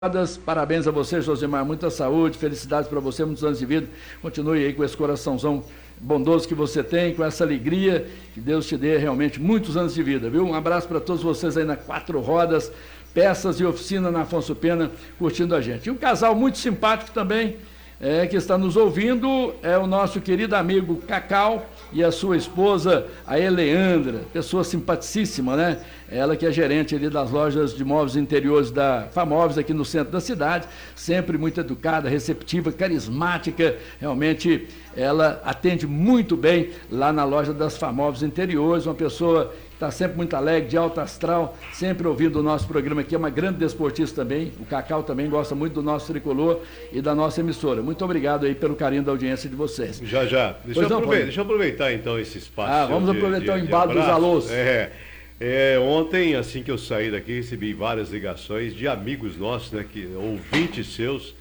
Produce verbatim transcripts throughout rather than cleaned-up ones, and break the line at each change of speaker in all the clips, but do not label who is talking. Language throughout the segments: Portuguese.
Parabéns a você, Josimar, muita saúde, felicidades para você, muitos anos de vida, continue aí com esse coraçãozão bondoso que você tem, com essa alegria, que Deus te dê realmente muitos anos de vida, viu? Um abraço para todos vocês aí na Quatro Rodas, Peças e Oficina na Afonso Pena, curtindo a gente. E um casal muito simpático também, é, que está nos ouvindo, é o nosso querido amigo Cacau e a sua esposa, a Eleandra, pessoa simpaticíssima, né? Ela que é gerente ali das lojas de móveis interiores da Famóveis aqui no centro da cidade, sempre muito educada, receptiva, carismática, realmente ela atende muito bem lá na loja das Famóveis Interiores, uma pessoa que está sempre muito alegre, de alto astral, sempre ouvindo o nosso programa aqui, é uma grande desportista também, o Cacau também gosta muito do nosso tricolor e da nossa emissora. Muito obrigado aí pelo carinho da audiência de vocês.
Já, já. Deixa, eu,
não,
aproveitar, deixa eu aproveitar então esse espaço.
Ah, vamos
de,
aproveitar
de,
o embalo dos alôs.
É, é, ontem, assim que eu saí daqui, recebi várias ligações de amigos nossos, né, que, ouvintes seus,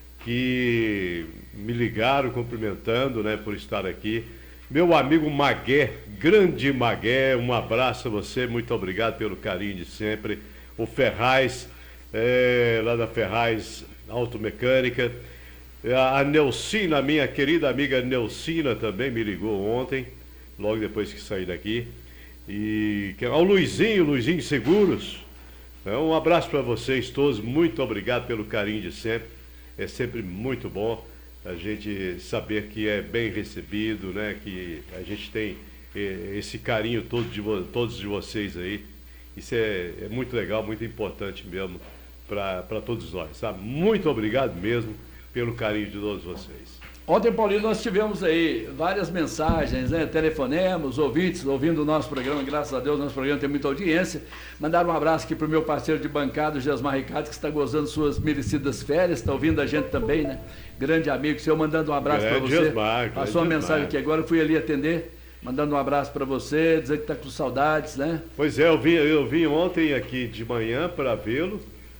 que me ligaram cumprimentando, né, por estar aqui. Meu amigo Magué, grande Magué, um abraço a você, muito obrigado pelo carinho de sempre. O Ferraz, é, lá da Ferraz Automecânica. A Neucina, minha querida amiga Neucina, também me ligou ontem, logo depois que saí daqui. E ao Luizinho, Luizinho Seguros. Então, um abraço para vocês todos, muito obrigado pelo carinho de sempre. É sempre muito bom a gente saber que é bem recebido, né? Que a gente tem eh, esse carinho todo de todos de vocês aí. Isso é, é muito legal, muito importante mesmo para todos nós, tá? Muito obrigado mesmo pelo carinho de todos vocês.
Ontem, Paulinho, nós tivemos aí várias mensagens, né? Telefonemos, ouvintes, ouvindo o nosso programa, graças a Deus, nosso programa tem muita audiência. Mandaram um abraço aqui para o meu parceiro de bancada, o Gesmar Ricardo, que está gozando suas merecidas férias, está ouvindo a gente também, né? Grande amigo seu, mandando um abraço para você.
Gesmar,
Passou uma mensagem aqui agora, eu fui ali atender, mandando um abraço para você, dizer que está com saudades, né?
Pois é, eu vim, eu vim ontem aqui de manhã para vê-lo.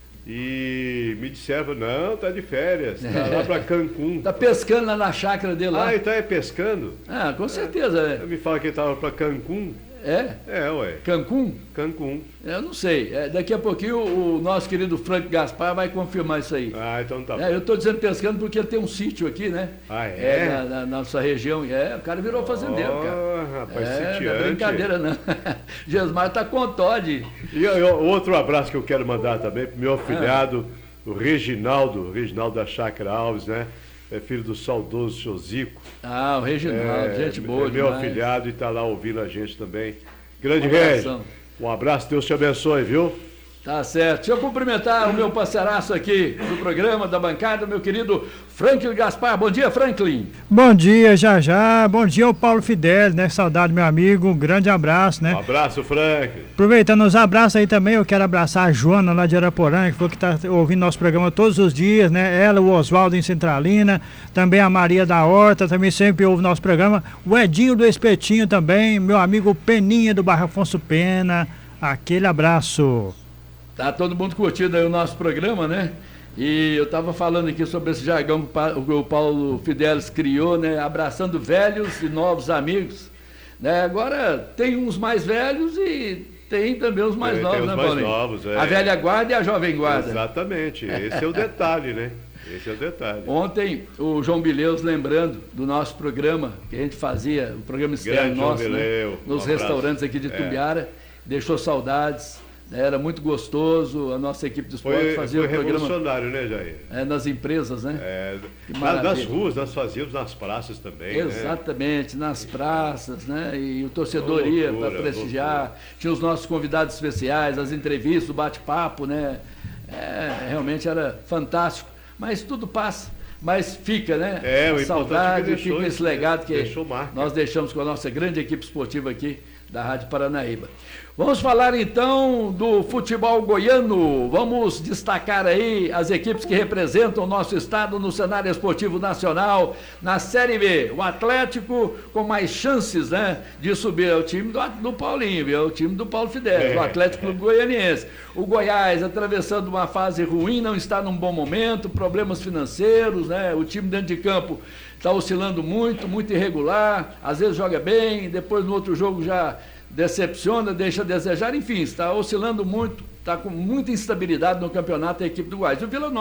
E me disseram, não, tá de férias, tá é. lá para Cancún.
Tá pescando lá na chácara dele lá.
Ah, ele tá aí pescando?
Ah, com certeza.
É. Me fala que ele tava para Cancún.
É?
É, ué.
Cancún?
Cancún.
Eu não sei. É, daqui a pouquinho o, o nosso querido Frank Gaspar vai confirmar isso aí.
Ah, então tá bom.
É, eu estou dizendo pescando porque ele tem um sítio aqui, né?
Ah, é?
É na, na, na nossa região. É, o cara virou fazendeiro,
oh,
cara.
Rapaz,
é,
sitiante.
Não é brincadeira, não. Gesmar tá com Todd.
E eu, outro abraço que eu quero mandar também pro meu afilhado, ah. o Reginaldo, o Reginaldo da Chácara Alves, né? É filho do saudoso Josico.
Ah, o Reginaldo,
é,
gente boa.
É meu
demais.
afilhado e está lá ouvindo a gente também. Grande Rei, um abraço, Deus te abençoe, viu?
Tá certo. Deixa eu cumprimentar o meu parceiraço aqui do programa, da bancada, meu querido Franklin Gaspar. Bom dia, Franklin.
Bom dia, já já. Bom dia ao Paulo Fidelis, né? Saudade, meu amigo. Um grande abraço, né?
Um abraço, Franklin.
Aproveitando os abraços aí também, eu quero abraçar a Joana lá de Araporã, que foi que tá ouvindo nosso programa todos os dias, né? Ela, o Oswaldo em Centralina, também a Maria da Horta, também sempre ouve nosso programa. O Edinho do Espetinho também, meu amigo Peninha do bairro Afonso Pena. Aquele abraço.
Tá todo mundo curtindo aí o nosso programa, né? E eu estava falando aqui sobre esse jargão que o Paulo Fidelis criou, né? Abraçando velhos e novos amigos. Né? Agora tem uns mais velhos e tem também os mais
tem,
novos,
tem
né,
os mais
Paulinho?
novos, é.
A velha guarda e a jovem guarda.
Exatamente, esse é o detalhe, né? Esse é o detalhe.
Ontem, o João Bileus, lembrando do nosso programa, que a gente fazia, o programa externo nosso, né? Nos um restaurantes aqui de Tumbiara, é. deixou saudades. Era muito gostoso, a nossa equipe de esporte
foi,
fazia
foi
o programa...
revolucionário, né, Jair?
É, nas empresas, né?
É, nas ruas, nós fazíamos nas praças também,
Exatamente,
né?
nas praças, né? E o torcedor ia para prestigiar. Loucura. Tinha os nossos convidados especiais, as entrevistas, o bate-papo, né? É, realmente era fantástico. Mas tudo passa. Mas fica, né?
É,
a
o
saudade,
é que deixou,
fica esse legado que
deixou
nós deixamos com a nossa grande equipe esportiva aqui da Rádio Paranaíba. Vamos falar então do futebol goiano. Vamos destacar aí as equipes que representam o nosso estado no cenário esportivo nacional na Série B. O Atlético com mais chances, né, de subir. É o time do, do Paulinho, é o time do Paulo Fidelis, é. o Atlético Clube Goianiense. O Goiás atravessando uma fase ruim, não está num bom momento, problemas financeiros, né? O time dentro de campo está oscilando muito, muito irregular, às vezes joga bem, depois no outro jogo já decepciona, deixa a desejar, enfim, está oscilando muito está com muita instabilidade no campeonato a equipe do Goiás. O Vila Nova